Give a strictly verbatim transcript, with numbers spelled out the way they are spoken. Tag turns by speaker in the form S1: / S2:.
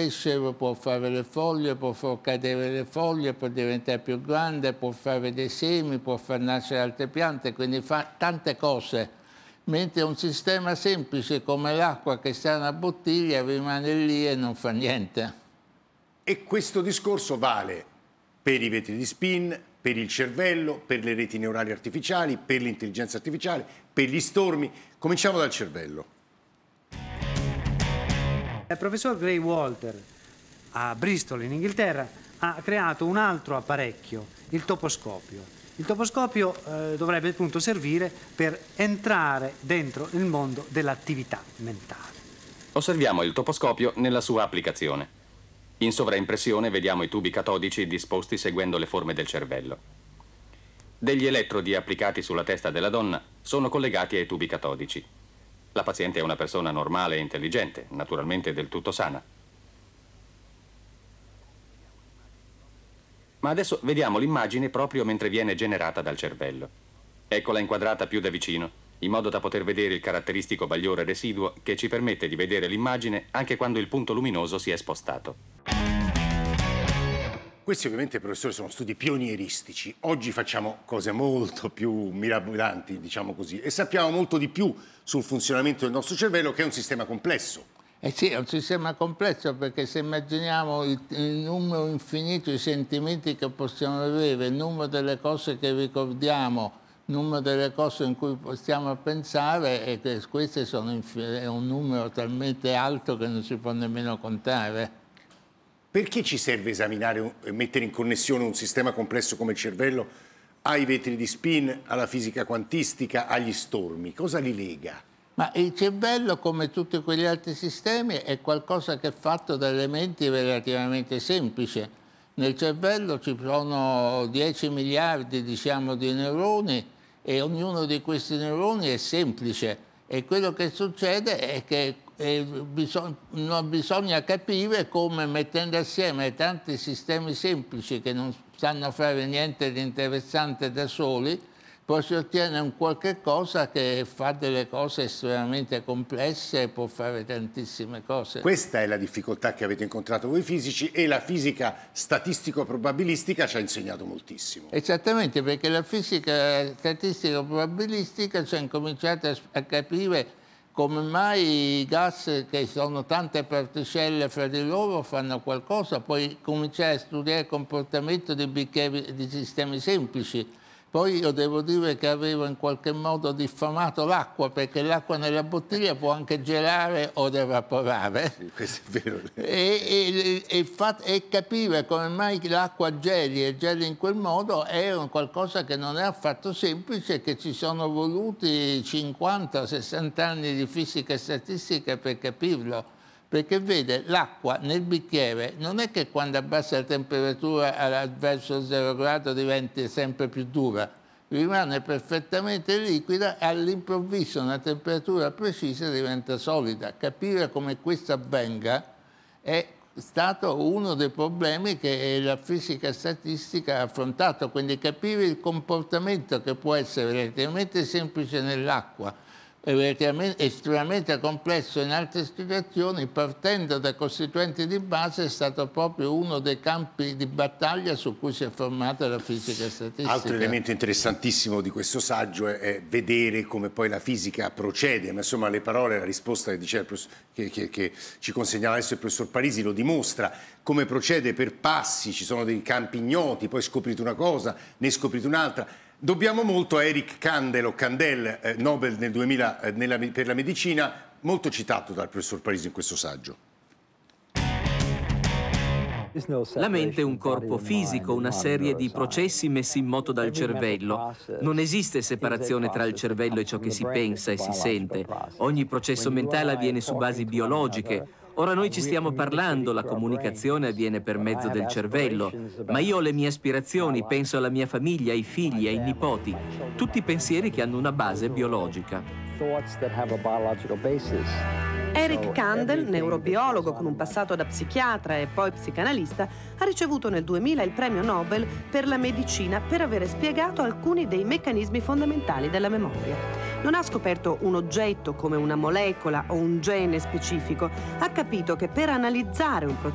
S1: crescere, può fare le foglie, può far cadere le foglie, può diventare più grande, può fare dei semi, può far nascere altre piante, quindi fa tante cose. Mentre un sistema semplice come l'acqua che sta in una bottiglia rimane lì e non fa niente.
S2: E questo discorso vale per i vetri di spin, per il cervello, per le reti neurali artificiali, per l'intelligenza artificiale, per gli stormi. Cominciamo dal cervello.
S3: Il professor Gray Walter a Bristol in Inghilterra ha creato un altro apparecchio, il toposcopio. Il toposcopio eh, dovrebbe appunto servire per entrare dentro il mondo dell'attività mentale.
S4: Osserviamo il toposcopio nella sua applicazione. In sovraimpressione vediamo i tubi catodici disposti seguendo le forme del cervello. Degli elettrodi applicati sulla testa della donna sono collegati ai tubi catodici. La paziente è una persona normale e intelligente, naturalmente del tutto sana. Ma adesso vediamo l'immagine proprio mentre viene generata dal cervello. Eccola inquadrata più da vicino, in modo da poter vedere il caratteristico bagliore residuo che ci permette di vedere l'immagine anche quando il punto luminoso si è spostato.
S2: Questi ovviamente, professore, sono studi pionieristici. Oggi facciamo cose molto più mirabolanti, diciamo così, e sappiamo molto di più sul funzionamento del nostro cervello, che è un sistema complesso.
S1: Eh sì, è un sistema complesso, perché se immaginiamo il, il numero infinito di sentimenti che possiamo avere, il numero delle cose che ricordiamo, il numero delle cose in cui stiamo a pensare, e che queste sono è un numero talmente alto che non si può nemmeno contare.
S2: Perché ci serve esaminare e mettere in connessione un sistema complesso come il cervello ai vetri di spin, alla fisica quantistica, agli stormi? Cosa li lega?
S1: Ma il cervello, come tutti quegli altri sistemi, è qualcosa che è fatto da elementi relativamente semplici. Nel cervello ci sono dieci miliardi, diciamo, di neuroni, e ognuno di questi neuroni è semplice. E quello che succede è che eh, bisog- non bisogna capire come, mettendo assieme tanti sistemi semplici che non sanno fare niente di interessante da soli, poi si ottiene un qualche cosa che fa delle cose estremamente complesse e può fare tantissime cose.
S2: Questa è la difficoltà che avete incontrato voi fisici, e la fisica statistico-probabilistica ci ha insegnato moltissimo.
S1: Esattamente, perché la fisica statistico-probabilistica ci ha incominciato a, a capire come mai i gas, che sono tante particelle fra di loro, fanno qualcosa, poi cominciare a studiare il comportamento di bicchieri, di sistemi semplici. Poi io devo dire che avevo in qualche modo diffamato l'acqua, perché l'acqua nella bottiglia può anche gelare o evaporare.
S2: Sì, questo è vero.
S1: E, e, e, fat, e capire come mai l'acqua geli e geli in quel modo è qualcosa che non è affatto semplice, che ci sono voluti cinquanta sessanta anni di fisica e statistica per capirlo. Perché vede, l'acqua nel bicchiere non è che quando abbassa la temperatura verso zero grado diventi sempre più dura, rimane perfettamente liquida e all'improvviso a una temperatura precisa diventa solida. Capire come questo avvenga è stato uno dei problemi che la fisica statistica ha affrontato, quindi capire il comportamento che può essere relativamente semplice nell'acqua, estremamente complesso in altre situazioni, partendo da costituenti di base, è stato proprio uno dei campi di battaglia su cui si è formata la fisica statistica.
S2: Altro elemento interessantissimo di questo saggio è, è vedere come poi la fisica procede, ma insomma le parole, la risposta che, diceva il professor, che, che, che ci consegnava adesso il professor Parisi lo dimostra, come procede per passi, ci sono dei campi ignoti, poi scoprite una cosa, ne scoprite un'altra. Dobbiamo molto a Eric Kandel, o Kandel, eh, Nobel nel duemila eh, nella, per la medicina, molto citato dal professor Parisi in questo saggio.
S5: La mente è un corpo fisico, una serie di processi messi in moto dal cervello. Non esiste separazione tra il cervello e ciò che si pensa e si sente. Ogni processo mentale avviene su basi biologiche. Ora noi ci stiamo parlando, la comunicazione avviene per mezzo del cervello, ma io ho le mie aspirazioni, penso alla mia famiglia, ai figli, ai nipoti, tutti pensieri che hanno una base biologica.
S6: Eric Kandel, neurobiologo con un passato da psichiatra e poi psicanalista, ha ricevuto nel duemila il premio Nobel per la medicina per avere spiegato alcuni dei meccanismi fondamentali della memoria. Non ha scoperto un oggetto come una molecola o un gene specifico, ha capito che per analizzare un processo